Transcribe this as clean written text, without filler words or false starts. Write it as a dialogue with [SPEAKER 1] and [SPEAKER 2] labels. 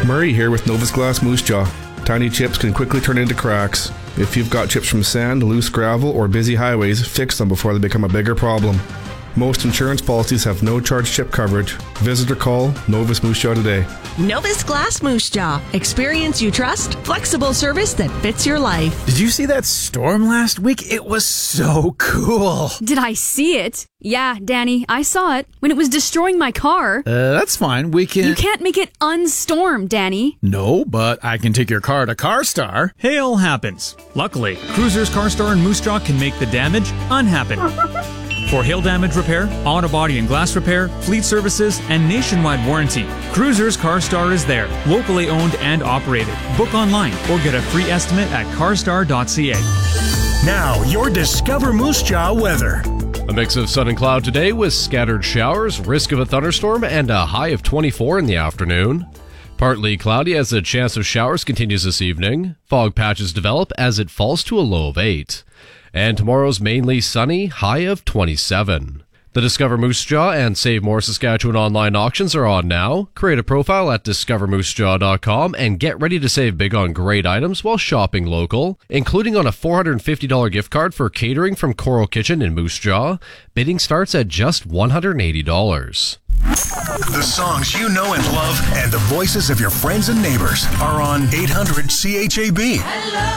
[SPEAKER 1] Murray here with Novus Glass Moose Jaw. Tiny chips can quickly turn into cracks. If you've got chips from sand, loose gravel, or busy highways, fix them before they become a bigger problem. Most insurance policies have no charge chip coverage. Visit or call Novus Moose Jaw today.
[SPEAKER 2] Novus Glass Moose Jaw. Experience you trust. Flexible service that fits your life.
[SPEAKER 3] Did you see that storm last week? It was so cool.
[SPEAKER 4] Did I see it? Yeah, Danny, I saw it when it was destroying my car.
[SPEAKER 3] That's fine. We can...
[SPEAKER 4] You can't make it unstorm, Danny.
[SPEAKER 3] No, but I can take your car to CarStar.
[SPEAKER 5] Hail happens. Luckily, Cruisers CarStar and Moose Jaw can make the damage unhappen. For hail damage repair, auto body and glass repair, fleet services, and nationwide warranty, Cruisers CarStar is there, locally owned and operated. Book online or get a free estimate at carstar.ca.
[SPEAKER 6] Now, your Discover Moose Jaw weather.
[SPEAKER 7] A mix of sun and cloud today with scattered showers, risk of a thunderstorm, and a high of 24 in the afternoon. Partly cloudy as the chance of showers continues this evening. Fog patches develop as it falls to a low of 8. And tomorrow's mainly sunny, high of 27. The Discover Moose Jaw and Save More Saskatchewan online auctions are on now. Create a profile at discovermoosejaw.com and get ready to save big on great items while shopping local, including on a $450 gift card for catering from Coral Kitchen in Moose Jaw. Bidding starts at just $180.
[SPEAKER 6] The songs you know and love and the voices of your friends and neighbors are on 800 CHAB.